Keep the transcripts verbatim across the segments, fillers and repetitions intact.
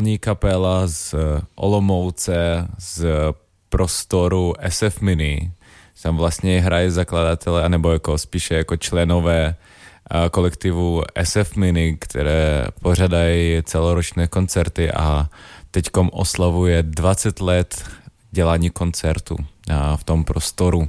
lokální kapela z Olomouce, z prostoru S F Mini. Tam vlastně hrají zakladatelé, anebo jako spíše jako členové kolektivu S F Mini, které pořadají celoročné koncerty a teďkom oslavuje dvacet let dělání koncertu v tom prostoru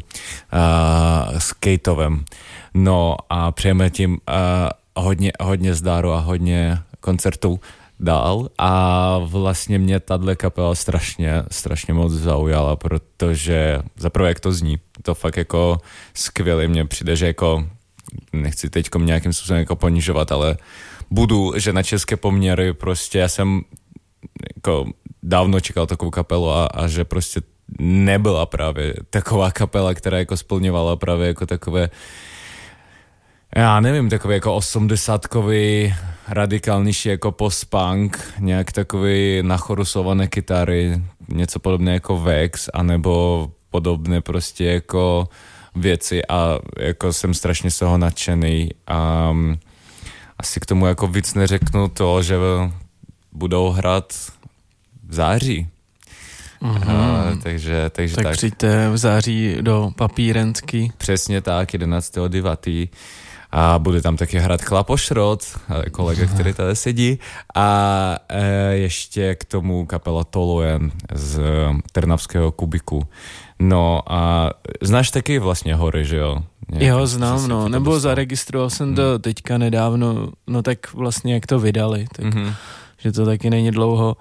skateovém. No a přejeme tím hodně, hodně zdaru a hodně koncertů dál a vlastně mě tato kapela strašně, strašně moc zaujala, protože zaprvé jak to zní, to fakt jako skvělé, mně přijde, že jako nechci teďkom nějakým způsobem jako ponižovat, ale budu, že na české poměry prostě já jsem jako dávno čekal takovou kapelu a, a že prostě nebyla právě taková kapela, která jako splňovala právě jako takové, já nevím, takový jako osmdesátkový radikálnější jako post-punk, nějak takový nachorusované kytary, něco podobné jako Vex, anebo podobné prostě jako věci a jako jsem strašně z toho nadšený a asi k tomu jako víc neřeknu to, že budou hrát v září. Mm-hmm. A, takže, takže tak, tak přijďte v září do Papírenský. Přesně tak, jedenáctého devátého a bude tam taky hrát Chlapošrot, kolega, který tady sedí a e, ještě k tomu kapela Toluen z Trnavského Kubiku. No a znáš taky vlastně Hory, že jo? Nějaký, jo, znám, no, nebo dostal. Zaregistroval jsem hmm. to teďka nedávno, no tak vlastně jak to vydali, tak hmm. že to taky není dlouho.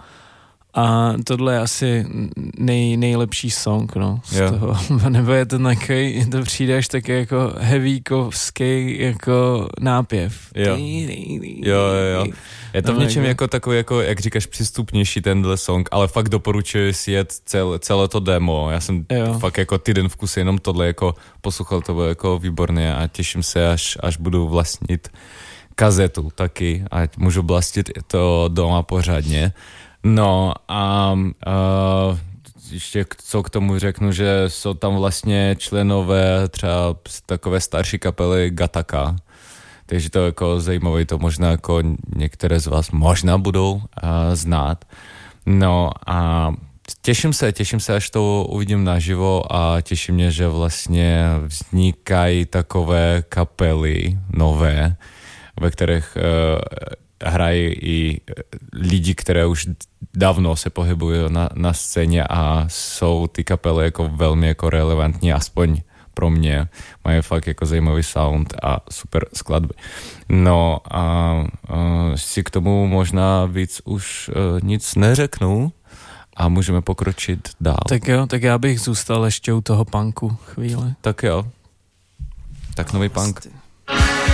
A tohle je asi nej, nejlepší song, no, z jo. toho. Nebo je to takový, to přijde až taky jako heavykovský jako nápěv. Jo, jo, jo. Je to v něčem jako, jako takový, jako, jak říkáš, přístupnější tenhle song, ale fakt doporučuji si jet cel, celé to demo. Já jsem jo. fakt jako týden v kuse jenom tohle jako poslouchal, to bylo jako výborné a těším se, až, až budu vlastnit kazetu taky, ať můžu vlastnit to doma pořádně. No a uh, ještě co k tomu řeknu, že jsou tam vlastně členové třeba takové starší kapely Gataka, takže to je jako zajímavé, to možná jako některé z vás možná budou uh, znát. No a těším se, těším se, až to uvidím naživo a těší mě, že vlastně vznikají takové kapely nové, ve kterých uh, hrají i lidi, které už dávno se pohybují na, na scéně a jsou ty kapely jako velmi jako relevantní, aspoň pro mě. Mají fakt jako zajímavý sound a super skladby. No a, a si k tomu možná víc už uh, nic neřeknu a můžeme pokročit dál. Tak jo, tak já bych zůstal ještě u toho punku chvíli. Tak jo. Tak nový punk.